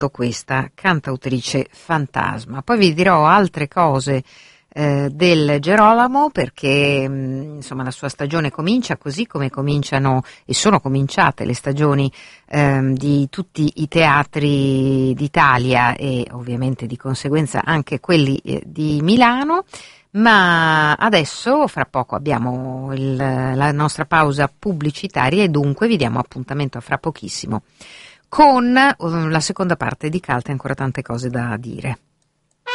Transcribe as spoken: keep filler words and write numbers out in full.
questa cantautrice fantasma. Poi vi dirò altre cose eh, del Gerolamo, perché mh, insomma la sua stagione comincia così come cominciano e sono cominciate le stagioni ehm, di tutti i teatri d'Italia e ovviamente di conseguenza anche quelli eh, di Milano. Ma adesso, fra poco, abbiamo il, la nostra pausa pubblicitaria e dunque vi diamo appuntamento a fra pochissimo con uh, la seconda parte di Calta e ancora tante cose da dire.